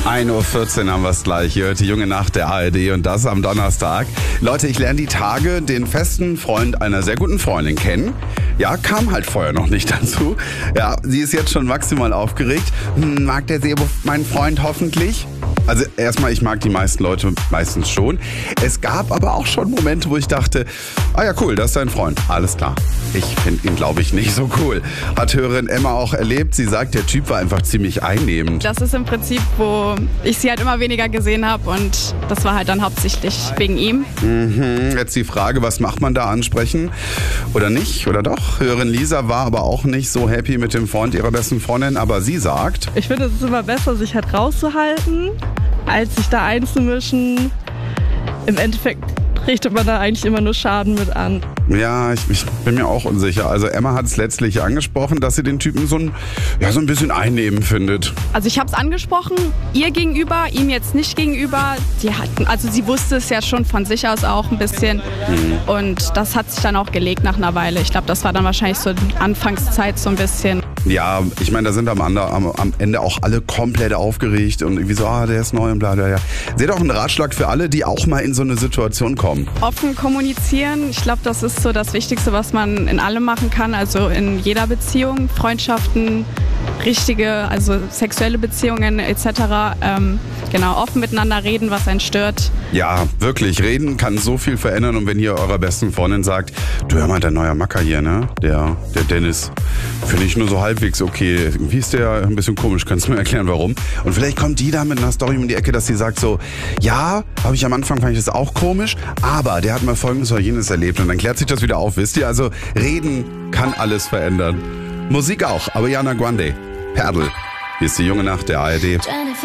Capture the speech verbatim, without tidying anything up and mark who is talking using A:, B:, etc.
A: ein Uhr vierzehn haben wir es gleich. Ihr hört die junge Nacht der A R D und das am Donnerstag. Leute, ich lerne die Tage den festen Freund einer sehr guten Freundin kennen. Ja, kam halt vorher noch nicht dazu. Ja, sie ist jetzt schon maximal aufgeregt. Hm, mag der Sebo meinen Freund hoffentlich? Also erstmal, ich mag die meisten Leute meistens schon. Es gab aber auch schon Momente, wo ich dachte, ah ja cool, das ist dein Freund, alles klar. Ich finde ihn, glaube ich, nicht so cool. Hat Hörerin Emma auch erlebt. Sie sagt, der Typ war einfach ziemlich einnehmend.
B: Das ist im Prinzip, wo ich sie halt immer weniger gesehen habe und das war halt dann hauptsächlich wegen ihm.
A: Mhm, jetzt die Frage, was macht man da, ansprechen oder nicht oder doch? Hörerin Lisa war aber auch nicht so happy mit dem Freund ihrer besten Freundin, aber sie sagt...
C: Ich finde, es ist immer besser, sich halt rauszuhalten, als sich da einzumischen. Im Endeffekt richtet man da eigentlich immer nur Schaden mit an.
A: Ja, ich, ich bin mir auch unsicher. Also Emma hat es letztlich angesprochen, dass sie den Typen so ein, ja, so ein bisschen einnehmen findet.
B: Also ich habe es angesprochen, ihr gegenüber, ihm jetzt nicht gegenüber. Die hatten, also sie wusste es ja schon von sich aus auch ein bisschen. Mhm. Und das hat sich dann auch gelegt nach einer Weile. Ich glaube, das war dann wahrscheinlich so die Anfangszeit so ein bisschen.
A: Ja, ich meine, da sind am, am, am Ende auch alle komplett aufgeregt und irgendwie so, ah, der ist neu und bla bla bla. Seht auch einen Ratschlag für alle, die auch mal in so eine Situation kommen.
B: Offen kommunizieren, ich glaube, das ist so das Wichtigste, was man in allem machen kann, also in jeder Beziehung, Freundschaften, richtige, also sexuelle Beziehungen et cetera. Ähm, genau, offen miteinander reden, was einen stört.
A: Ja, wirklich, reden kann so viel verändern und wenn ihr eurer besten Freundin sagt, du, hör mal, dein neuer Macker hier, ne, der, der Dennis, finde ich nur so halbwegs okay, irgendwie ist der ein bisschen komisch, kannst du mir erklären, warum? Und vielleicht kommt die da mit einer Story um die Ecke, dass sie sagt so, ja, habe ich am Anfang, fand ich das auch komisch, aber der hat mal Folgendes oder jenes erlebt und dann klärt sich das wieder auf, wisst ihr? Also reden kann alles verändern. Musik auch, aber Ariana Grande, Perdel. Hier ist die junge Nacht der A R D.